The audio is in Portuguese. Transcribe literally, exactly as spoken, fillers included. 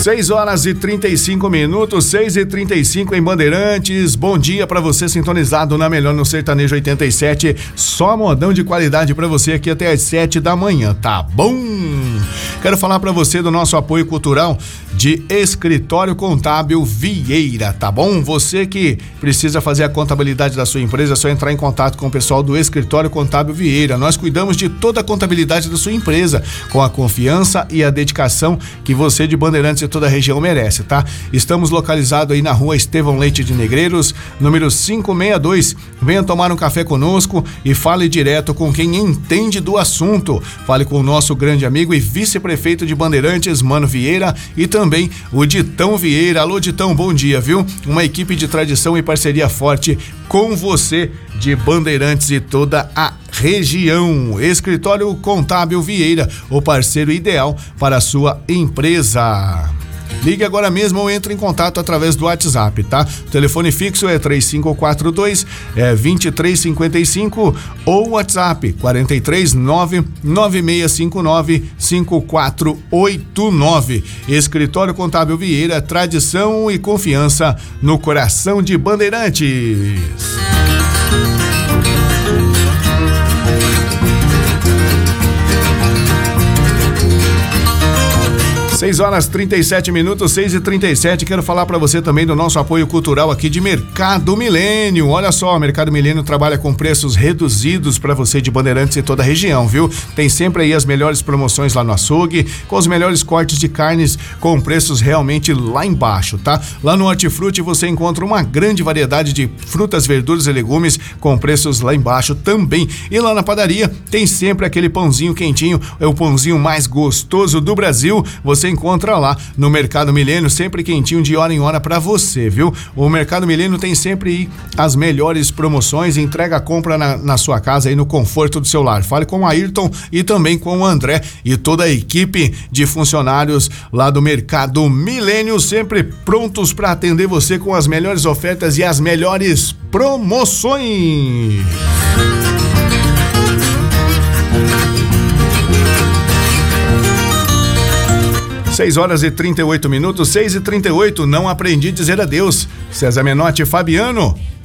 seis horas e trinta e cinco minutos, seis e trinta e cinco em Bandeirantes. Bom dia pra você sintonizado na melhor no Sertanejo oitenta e sete. Só modão de qualidade pra você aqui até às sete da manhã, tá bom? Quero falar pra você do nosso apoio cultural de Escritório Contábil Vieira, tá bom? Você que precisa fazer a contabilidade da sua empresa, é só entrar em contato com o pessoal do Escritório Contábil Vieira. Nós cuidamos de toda a contabilidade da sua empresa, com a confiança e a dedicação que você de Bandeirantes e toda a região merece, tá? Estamos localizados aí na rua Estevão Leite de Negreiros, número quinhentos e sessenta e dois. Venha tomar um café conosco e fale direto com quem entende do assunto. Fale com o nosso grande amigo e vice-prefeito de Bandeirantes, Mano Vieira, e também o Ditão Vieira. Alô, Ditão, bom dia, viu? Uma equipe de tradição e parceria forte com você de Bandeirantes e toda a região. Escritório Contábil Vieira, o parceiro ideal para a sua empresa. Ligue agora mesmo ou entre em contato através do WhatsApp, tá? O telefone fixo é três cinco quatro dois, é, vinte e três cinquenta e cinco ou WhatsApp quarenta e três, nove nove seis cinco nove, cinco quatro oito nove. Escritório Contábil Vieira, tradição e confiança no coração de Bandeirantes. seis horas trinta e sete minutos, seis e trinta e sete. Quero falar para você também do nosso apoio cultural aqui de Mercado Milênio. Olha só, Mercado Milênio trabalha com preços reduzidos para você de Bandeirantes e toda a região, viu? Tem sempre aí as melhores promoções lá no açougue, com os melhores cortes de carnes com preços realmente lá embaixo, tá? Lá no Hortifruti você encontra uma grande variedade de frutas, verduras e legumes com preços lá embaixo também. E lá na padaria tem sempre aquele pãozinho quentinho, é o pãozinho mais gostoso do Brasil. Você encontra lá no Mercado Milênio, sempre quentinho de hora em hora para você, viu? O Mercado Milênio tem sempre as melhores promoções, entrega a compra na, na sua casa aí no conforto do seu lar. Fale com o Ayrton e também com o André e toda a equipe de funcionários lá do Mercado Milênio, sempre prontos para atender você com as melhores ofertas e as melhores promoções. seis horas e trinta e oito minutos, seis e trinta e oito. Não aprendi a dizer adeus. César Menotti e Fabiano,